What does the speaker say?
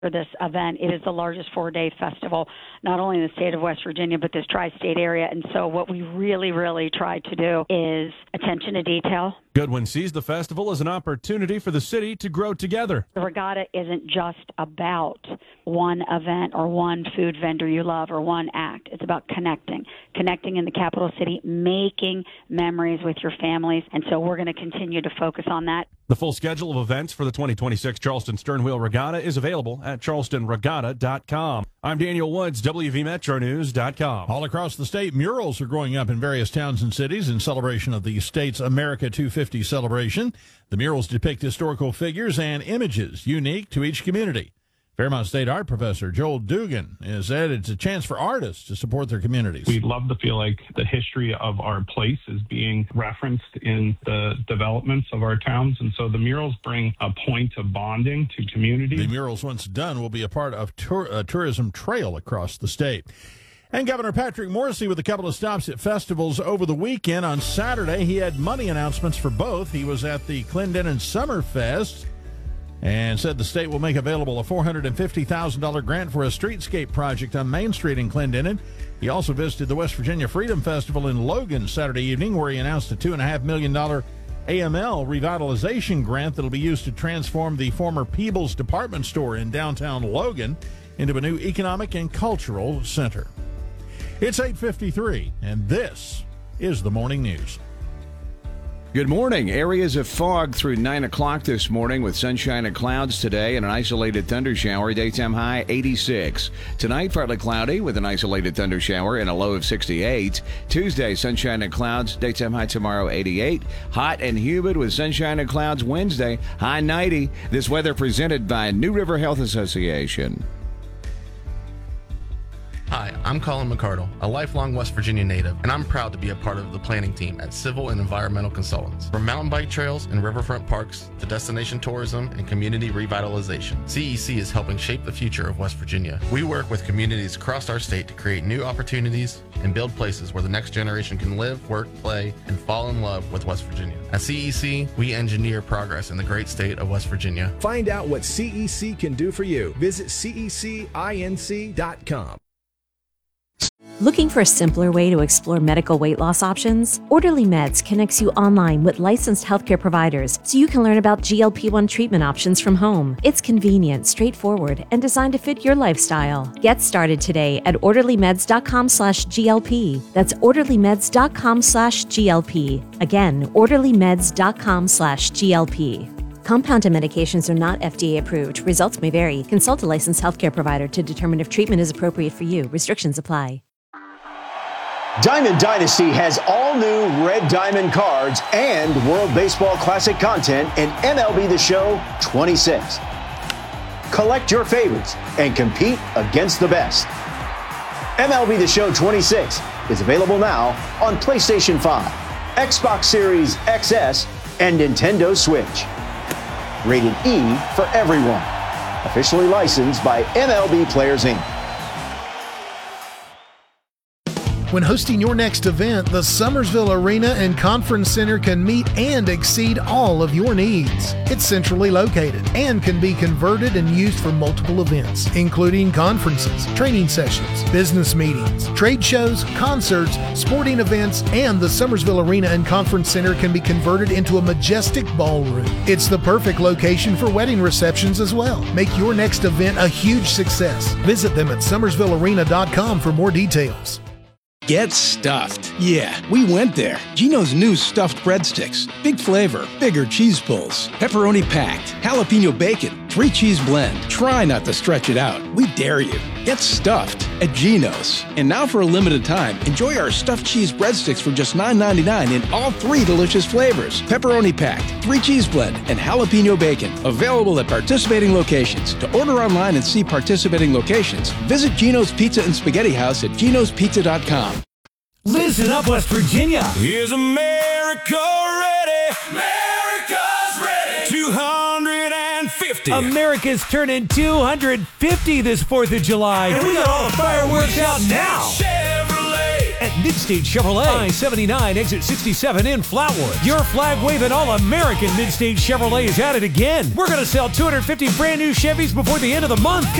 for this event. It is the largest 4-day festival, not only in the state of West Virginia, but this tri-state area. And so what we really tried to do is attention to detail. Goodwin sees the festival as an opportunity for the city to grow together. The regatta isn't just about one event or one food vendor you love or one act. It's about connecting in the capital city, making memories with your families. And so we're going to continue to focus on that. The full schedule of events for the 2026 Charleston Sternwheel Regatta is available at charlestonregatta.com. I'm Daniel Woods, WVMetroNews.com. All across the state, murals are growing up in various towns and cities in celebration of the state's America 250 celebration. The murals depict historical figures and images unique to each community. Fairmont State art professor Joel Dugan has said it's a chance for artists to support their communities. We'd love to feel like the history of our place is being referenced in the developments of our towns, and so the murals bring a point of bonding to communities. The murals, once done, will be a part of a tourism trail across the state. And Governor Patrick Morrisey with a couple of stops at festivals over the weekend. On Saturday, he had money announcements for both. He was at the Clendenin Summerfest and said the state will make available a $450,000 grant for a streetscape project on Main Street in Clendenin. He also visited the West Virginia Freedom Festival in Logan Saturday evening, where he announced a $2.5 million AML revitalization grant that will be used to transform the former Peebles department store in downtown Logan into a new economic and cultural center. It's 8:53, and this is the Morning News. Good morning. Areas of fog through 9 o'clock this morning with sunshine and clouds today and an isolated thundershower. Daytime high 86. Tonight, partly cloudy with an isolated thundershower and a low of 68. Tuesday, sunshine and clouds. Daytime high tomorrow 88. Hot and humid with sunshine and clouds Wednesday. High 90. This weather presented by New River Health Association. Hi, I'm Colin McCardle, a lifelong West Virginia native, and I'm proud to be a part of the planning team at Civil and Environmental Consultants. From mountain bike trails and riverfront parks to destination tourism and community revitalization, CEC is helping shape the future of West Virginia. We work with communities across our state to create new opportunities and build places where the next generation can live, work, play, and fall in love with West Virginia. At CEC, we engineer progress in the great state of West Virginia. Find out what CEC can do for you. Visit cecinc.com. Looking for a simpler way to explore medical weight loss options? Orderly Meds connects you online with licensed healthcare providers so you can learn about GLP-1 treatment options from home. It's convenient, straightforward, and designed to fit your lifestyle. Get started today at orderlymeds.com/GLP. That's orderlymeds.com/GLP. Again, orderlymeds.com/GLP. Compounded medications are not FDA approved. Results may vary. Consult a licensed healthcare provider to determine if treatment is appropriate for you. Restrictions apply. Diamond Dynasty has all new Red Diamond cards and World Baseball Classic content in MLB The Show 26. Collect your favorites and compete against the best. MLB The Show 26 is available now on PlayStation 5, Xbox Series XS, and Nintendo Switch. Rated E for everyone. Officially licensed by MLB Players Inc. When hosting your next event, the Summersville Arena and Conference Center can meet and exceed all of your needs. It's centrally located and can be converted and used for multiple events, including conferences, training sessions, business meetings, trade shows, concerts, sporting events, and the Summersville Arena and Conference Center can be converted into a majestic ballroom. It's the perfect location for wedding receptions as well. Make your next event a huge success. Visit them at summersvillearena.com for more details. Get stuffed. Yeah, we went there. Geno's new stuffed breadsticks. Big flavor, bigger cheese pulls, pepperoni packed, jalapeno bacon, 3-cheese blend. Try not to stretch it out. We dare you. Get stuffed at Geno's. And now for a limited time, enjoy our stuffed cheese breadsticks for just $9.99 in all 3 delicious flavors. Pepperoni packed, 3-cheese blend, and jalapeno bacon. Available at participating locations. To order online and see participating locations, visit Geno's Pizza and Spaghetti House at genospizza.com. Listen up, West Virginia. Is America ready? America's ready. 250. America's turning 250 this 4th of July. And we got all the fireworks out now. Chevrolet at Midstate Chevrolet, I-79 exit 67 in Flatwood. Your flag-waving all-American Midstate Chevrolet is at it again. We're going to sell 250 brand new Chevys before the end of the month.